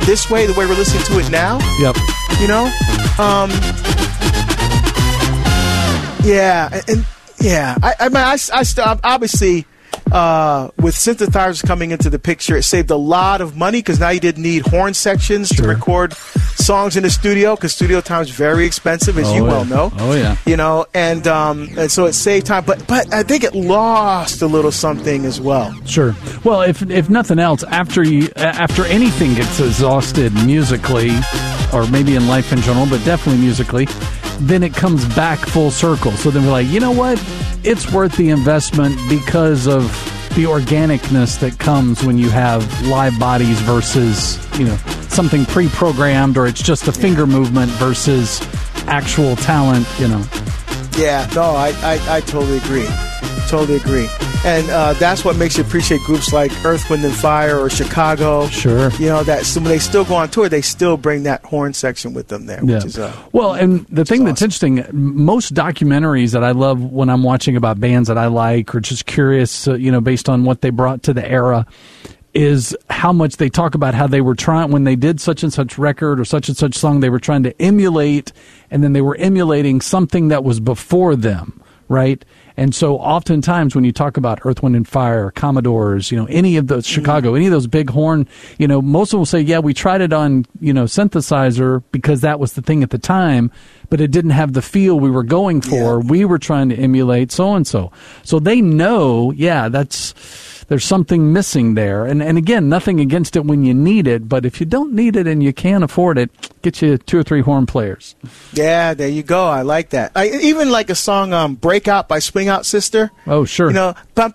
this way, the way we're listening to it now. Yep. You know? Yeah, and yeah. I mean, I still, obviously, with synthesizers coming into the picture, it saved a lot of money because now you didn't need horn sections to record songs in the studio because studio time is very expensive, as you well know. Oh yeah. You know, and so it saved time, but I think it lost a little something as well. Sure. Well, if nothing else, after anything gets exhausted musically, or maybe in life in general, but definitely musically, then it comes back full circle. So then we're like, you know what? It's worth the investment because of the organicness that comes when you have live bodies versus, you know, something pre-programmed, or it's just a finger movement versus actual talent, you know. Yeah, no, I totally agree. Totally agree. And that's what makes you appreciate groups like Earth, Wind & Fire or Chicago. Sure. You know, that when they still go on tour, they still bring that horn section with them there. Yeah. Which is, well, and the thing that's awesome. interesting, most documentaries that I love when I'm watching about bands that I like or just curious, you know, based on what they brought to the era, is how much they talk about how they were trying, when they did such and such record or such and such song, they were trying to emulate, and then they were emulating something that was before them, right? And so oftentimes when you talk about Earth, Wind & Fire, Commodores, you know, any of those, Chicago, any of those big horn, you know, most of them will say, yeah, we tried it on, you know, synthesizer because that was the thing at the time, but it didn't have the feel we were going for. Yeah. We were trying to emulate so-and-so. So they know, yeah, there's something missing there. And again, nothing against it when you need it, but if you don't need it and you can't afford it, get you 2 or 3 horn players. Yeah, there you go. I like that. Even like a song, Breakout by Swing Out Sister. Oh, sure. You know, I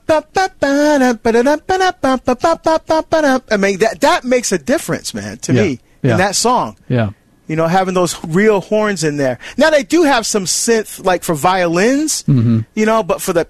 mean, that makes a difference, man, to me, in that song. Yeah. You know, having those real horns in there. Now, they do have some synth, like for violins, you know, but for the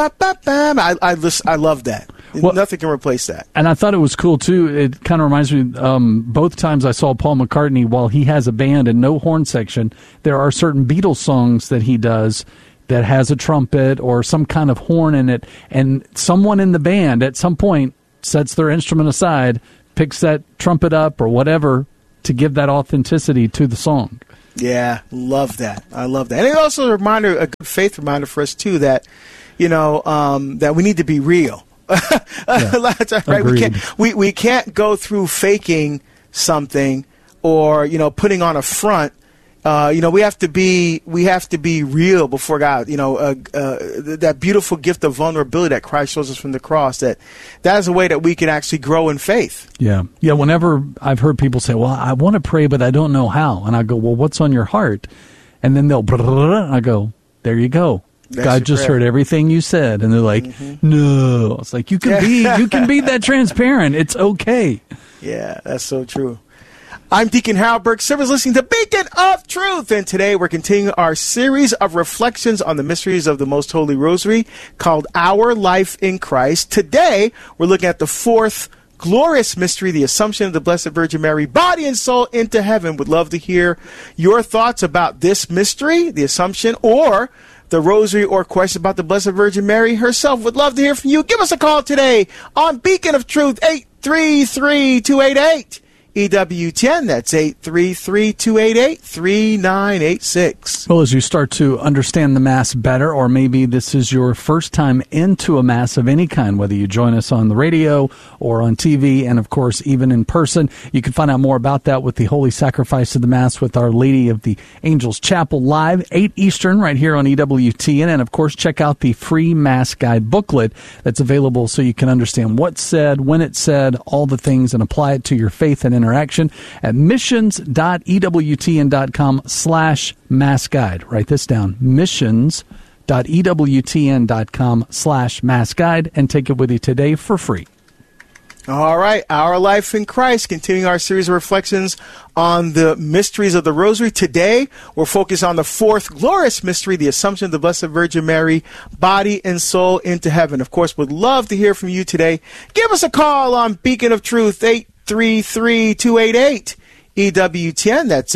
I love that. Well, nothing can replace that. And I thought it was cool, too. It kind of reminds me, both times I saw Paul McCartney, while he has a band and no horn section, there are certain Beatles songs that he does that has a trumpet or some kind of horn in it, and someone in the band at some point sets their instrument aside, picks that trumpet up or whatever to give that authenticity to the song. Yeah, love that. I love that. And it's also a good faith reminder for us, too, that, you know, that we need to be real. Right? We can't go through faking something or, you know, putting on a front. You know, we have to be real before God. You know, that beautiful gift of vulnerability that Christ shows us from the cross. That is a way that we can actually grow in faith. Yeah. Whenever I've heard people say, "Well, I want to pray, but I don't know how," and I go, "Well, what's on your heart?" And then they'll, I go, "There you go. God just heard everything you said," and they're like, "No." It's like you can be that transparent. It's okay. Yeah, that's so true. I'm Deacon Harold Burke Sivers, listening to Beacon of Truth, and today we're continuing our series of reflections on the mysteries of the Most Holy Rosary called Our Life in Christ. Today we're looking at the 4th glorious mystery, the Assumption of the Blessed Virgin Mary, body and soul into heaven. Would love to hear your thoughts about this mystery, the Assumption, or the Rosary, or questions about the Blessed Virgin Mary herself. Would love to hear from you. Give us a call today on Beacon of Truth, 833-288. EWTN, that's 833-288-3986. Well, as you start to understand the Mass better, or maybe this is your first time into a Mass of any kind, whether you join us on the radio or on TV, and of course, even in person, you can find out more about that with the Holy Sacrifice of the Mass with Our Lady of the Angels Chapel live, 8 Eastern, right here on EWTN. And of course, check out the free Mass Guide booklet that's available so you can understand what's said, when it's said, all the things, and apply it to your faith and interaction at missions.ewtn.com/Mass Guide. Write this down, missions.ewtn.com/Mass Guide, and take it with you today for free. All right, Our Life in Christ, continuing our series of reflections on the mysteries of the Rosary. Today, we're focused on the 4th glorious mystery, the Assumption of the Blessed Virgin Mary, body and soul into heaven. Of course, would love to hear from you today. Give us a call on Beacon of Truth, 833-288. EWTN, that's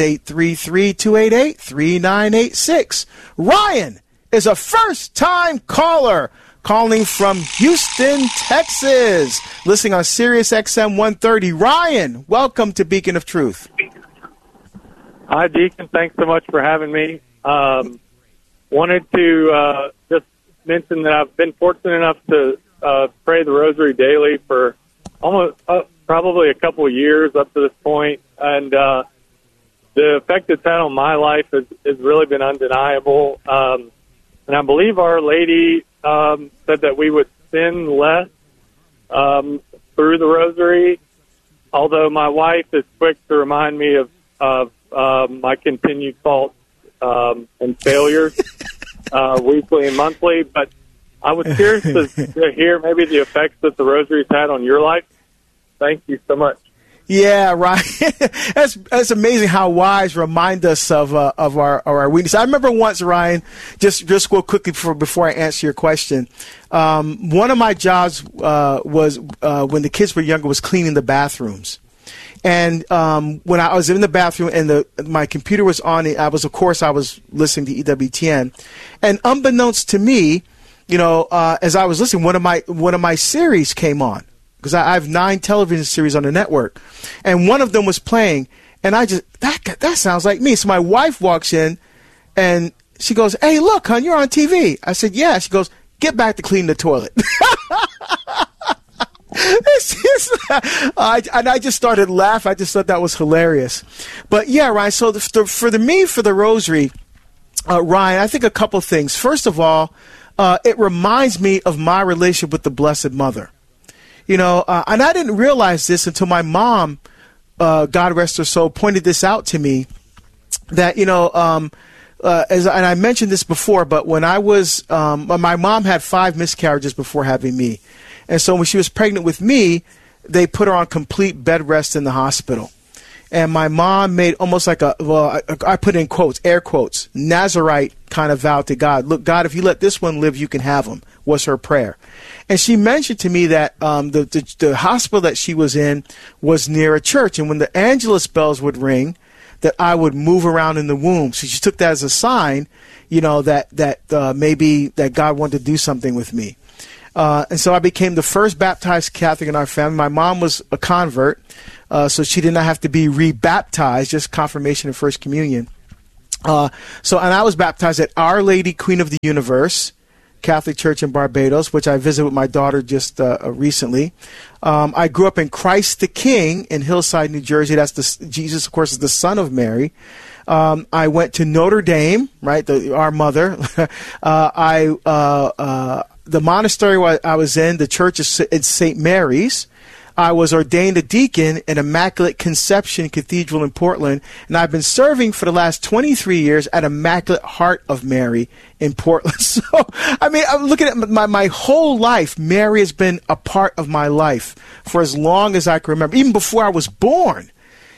833-288-3986. Ryan is a first-time caller calling from Houston, Texas, listening on Sirius XM 130. Ryan, welcome to Beacon of Truth. Hi, Deacon. Thanks so much for having me. Wanted to just mention that I've been fortunate enough to pray the Rosary daily for almost probably a couple of years up to this point, and the effect it's had on my life has really been undeniable. And I believe Our Lady said that we would sin less through the Rosary, although my wife is quick to remind me of my continued faults and failures weekly and monthly. But I was curious to hear maybe the effects that the Rosary's had on your life. Thank you so much. Yeah, right. That's amazing how wives remind us of our weakness. I remember once, Ryan, just go quickly before I answer your question. One of my jobs was when the kids were younger was cleaning the bathrooms. And when I was in the bathroom and my computer was on, I was listening to EWTN, and unbeknownst to me, as I was listening, one of my series came on, because I have 9 television series on the network, and one of them was playing, and I just that sounds like me. So my wife walks in, and she goes, "Hey, look, hon, you're on TV." I said, "Yeah." She goes, "Get back to clean the toilet." I just started laughing. I just thought that was hilarious. But yeah, Ryan. So for the Rosary, Ryan, I think a couple things. First of all, it reminds me of my relationship with the Blessed Mother. And I didn't realize this until my mom, God rest her soul, pointed this out to me. That and I mentioned this before, but when I was, my mom had 5 miscarriages before having me. And so when she was pregnant with me, they put her on complete bed rest in the hospital. And my mom made almost like I put in quotes, air quotes, Nazarite kind of vow to God. Look, God, if you let this one live, you can have him, was her prayer. And she mentioned to me that the hospital that she was in was near a church. And when the Angelus bells would ring, that I would move around in the womb. So she took that as a sign, that maybe that God wanted to do something with me. And so I became the first baptized Catholic in our family. My mom was a convert, so she did not have to be rebaptized, just confirmation and First Communion. And I was baptized at Our Lady, Queen of the Universe Catholic Church in Barbados, which I visited with my daughter just recently. I grew up in Christ the King in Hillside, New Jersey. That's Jesus, of course, is the son of Mary. I went to Notre Dame, right, our mother. The monastery I was in, the church is St. Mary's. I was ordained a deacon in Immaculate Conception Cathedral in Portland, and I've been serving for the last 23 years at Immaculate Heart of Mary in Portland. So, I mean, I'm looking at my whole life. Mary has been a part of my life for as long as I can remember, even before I was born.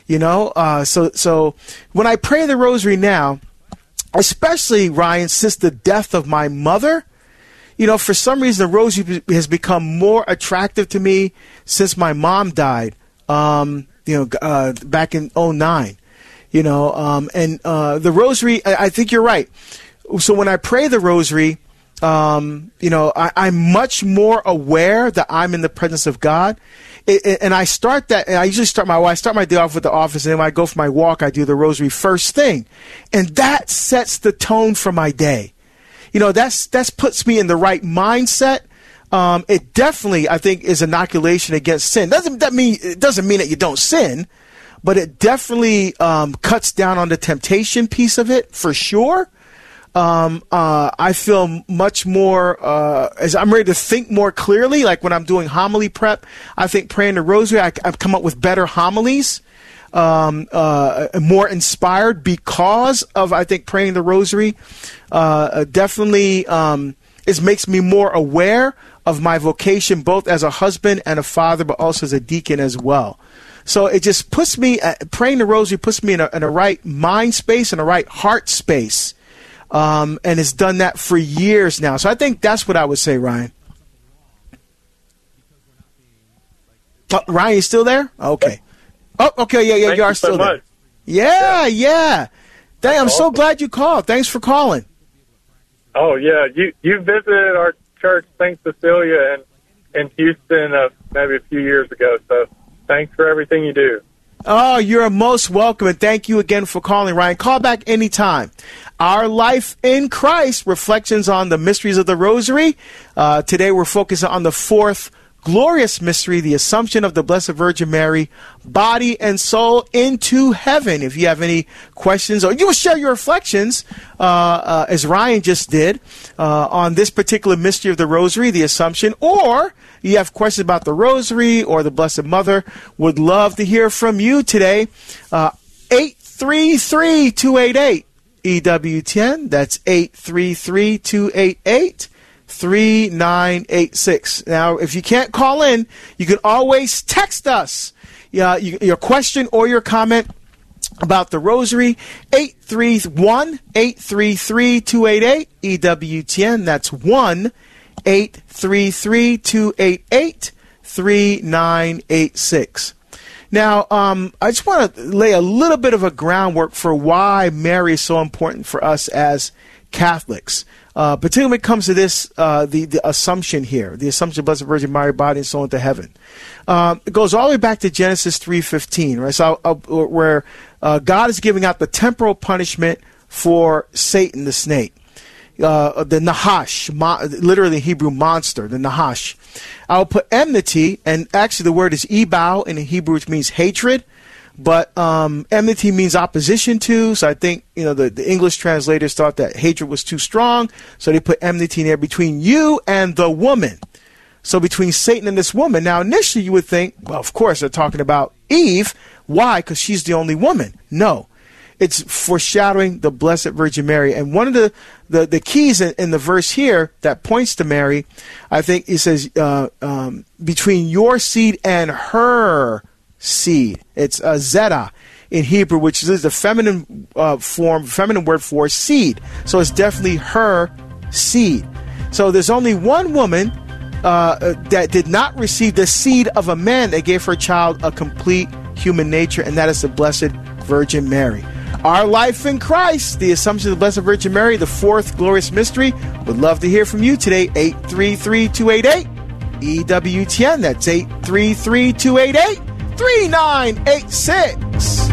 So when I pray the Rosary now, especially, Ryan, since the death of my mother, for some reason, the Rosary has become more attractive to me since my mom died, back in 2009, and the Rosary, I think you're right. So when I pray the Rosary, I'm much more aware that I'm in the presence of God. And I start that, and I usually start my day off with the office, and then when I go for my walk, I do the Rosary first thing. And that sets the tone for my day. That's puts me in the right mindset. It definitely, I think, is inoculation against sin. It doesn't mean that you don't sin, but it definitely cuts down on the temptation piece of it for sure. I feel much more as I'm ready to think more clearly. Like when I'm doing homily prep, I think praying the Rosary, I've come up with better homilies. More inspired because of, I think, praying the Rosary. Definitely it makes me more aware of my vocation, both as a husband and a father, but also as a deacon as well. So it just puts me, praying the Rosary puts me in a right mind space and a right heart space. And it's done that for years now. So I think that's what I would say, Ryan. Ryan, you still there? Okay. Oh, okay, yeah, you are still there. Yeah. Dang, I'm so glad you called. Thanks for calling. Oh, yeah. You visited our church, St. Cecilia, in Houston maybe a few years ago. So thanks for everything you do. Oh, you're most welcome, and thank you again for calling, Ryan. Call back anytime. Our Life in Christ, Reflections on the Mysteries of the Rosary. Today we're focusing on the fourth glorious mystery, the Assumption of the Blessed Virgin Mary, body and soul into heaven. If you have any questions, or you will share your reflections, as Ryan just did, on this particular mystery of the Rosary, the Assumption, or you have questions about the Rosary or the Blessed Mother, would love to hear from you today. 833-288 EWTN. That's 833-288 3986. Now, if you can't call in, you can always text us your question or your comment about the Rosary. 833-288 EWTN. That's 1-833-288 3986. Now, I just want to lay a little bit of a groundwork for why Mary is so important for us as Catholics. Particularly when it comes to this, the Assumption here, the Assumption of Blessed Virgin Mary, body and soul into heaven. It goes all the way back to Genesis 3:15, right? So, where God is giving out the temporal punishment for Satan, the snake, the Nahash, literally Hebrew monster, the Nahash. I'll put enmity, and actually the word is ebal in Hebrew, which means hatred. But enmity means opposition to, so I think the English translators thought that hatred was too strong, so they put enmity in there between you and the woman. So between Satan and this woman. Now initially you would think, well, of course they're talking about Eve. Why? Because she's the only woman. No, it's foreshadowing the Blessed Virgin Mary. And one of the keys in the verse here that points to Mary, I think it says between your seed and her seed. It's zeta in Hebrew, which is the feminine word for seed. So it's definitely her seed. So there's only one woman that did not receive the seed of a man that gave her child a complete human nature, and that is the Blessed Virgin Mary. Our Life in Christ, the Assumption of the Blessed Virgin Mary, the fourth glorious mystery. Would love to hear from you today. 833-288 EWTN. That's 833-288 3986.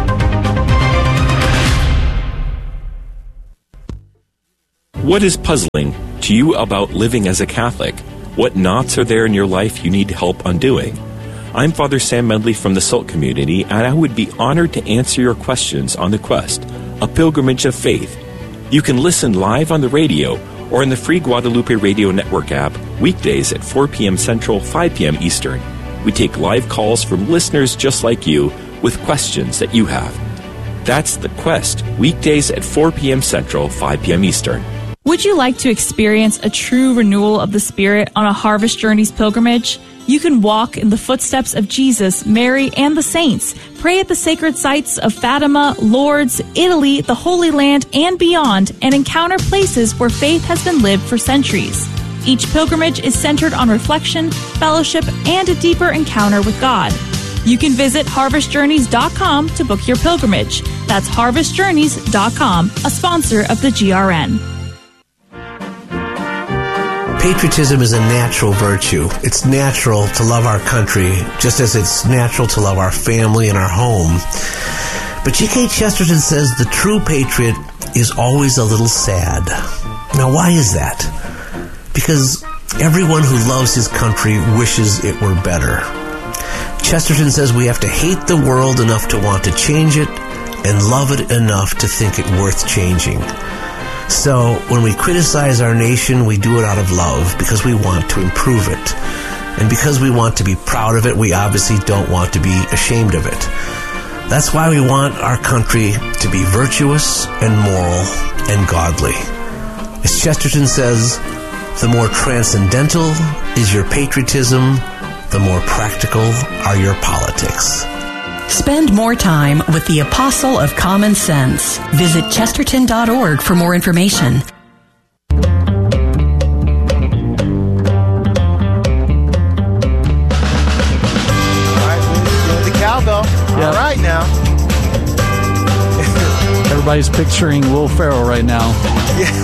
What is puzzling to you about living as a Catholic? What knots are there in your life you need help undoing? I'm Father Sam Medley from the SALT community, and I would be honored to answer your questions on The Quest, a pilgrimage of faith. You can listen live on the radio or in the free Guadalupe Radio Network app weekdays at 4 p.m. Central, 5 p.m. Eastern. We take live calls from listeners just like you with questions that you have. That's The Quest, weekdays at 4 p.m. Central, 5 p.m. Eastern. Would you like to experience a true renewal of the Spirit on a Harvest Journeys pilgrimage? You can walk in the footsteps of Jesus, Mary, and the saints. Pray at the sacred sites of Fatima, Lourdes, Italy, the Holy Land, and beyond, and encounter places where faith has been lived for centuries. Each pilgrimage is centered on reflection, fellowship, and a deeper encounter with God. You can visit harvestjourneys.com to book your pilgrimage. That's harvestjourneys.com, a sponsor of the GRN. Patriotism is a natural virtue. It's natural to love our country, just as it's natural to love our family and our home. But G.K. Chesterton says the true patriot is always a little sad. Now, why is that? Because everyone who loves his country wishes it were better. Chesterton says we have to hate the world enough to want to change it and love it enough to think it worth changing. So when we criticize our nation, we do it out of love because we want to improve it. And because we want to be proud of it, we obviously don't want to be ashamed of it. That's why we want our country to be virtuous and moral and godly. As Chesterton says, the more transcendental is your patriotism, the more practical are your politics. Spend more time with the Apostle of Common Sense. Visit chesterton.org for more information. All right, the cowbell. Yeah. All right now. Everybody's picturing Will Ferrell right now. Yeah.